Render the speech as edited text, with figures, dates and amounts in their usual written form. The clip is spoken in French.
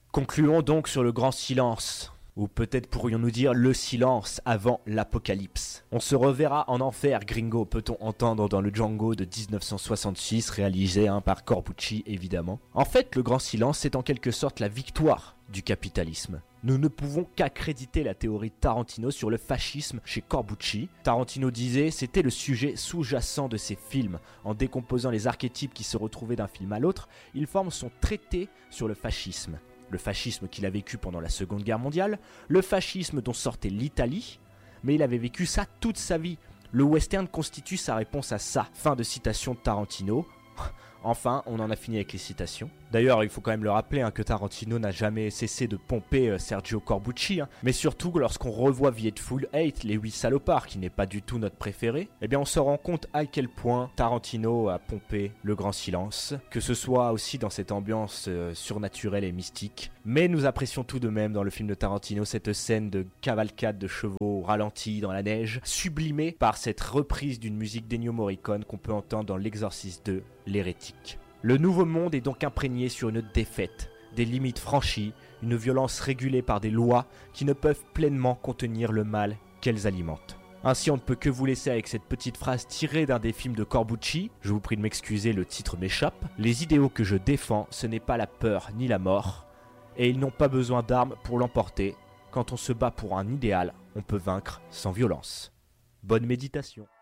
Concluons donc sur le grand silence. Ou peut-être pourrions-nous dire le silence avant l'apocalypse. On se reverra en enfer, gringo, peut-on entendre dans le Django de 1966, réalisé par Corbucci évidemment. En fait, le grand silence, c'est en quelque sorte la victoire du capitalisme. Nous ne pouvons qu'accréditer la théorie de Tarantino sur le fascisme chez Corbucci. Tarantino disait c'était le sujet sous-jacent de ses films. En décomposant les archétypes qui se retrouvaient d'un film à l'autre, il forme son traité sur le fascisme. Le fascisme qu'il a vécu pendant la Seconde Guerre mondiale, le fascisme dont sortait l'Italie, mais il avait vécu ça toute sa vie. Le western constitue sa réponse à ça. Fin de citation de Tarantino. Enfin, on en a fini avec les citations. D'ailleurs, il faut quand même le rappeler que Tarantino n'a jamais cessé de pomper Sergio Corbucci. Mais surtout, lorsqu'on revoit Vietful 8, Les 8 salopards, qui n'est pas du tout notre préféré, eh bien on se rend compte à quel point Tarantino a pompé le grand silence, que ce soit aussi dans cette ambiance surnaturelle et mystique. Mais nous apprécions tout de même dans le film de Tarantino cette scène de cavalcade de chevaux ralentis dans la neige, sublimée par cette reprise d'une musique d'Ennio Morricone qu'on peut entendre dans L'Exorciste 2, L'Hérétique. Le nouveau monde est donc imprégné sur une défaite, des limites franchies, une violence régulée par des lois qui ne peuvent pleinement contenir le mal qu'elles alimentent. Ainsi, on ne peut que vous laisser avec cette petite phrase tirée d'un des films de Corbucci. Je vous prie de m'excuser, le titre m'échappe. Les idéaux que je défends, ce n'est pas la peur ni la mort, et ils n'ont pas besoin d'armes pour l'emporter. Quand on se bat pour un idéal, on peut vaincre sans violence. Bonne méditation.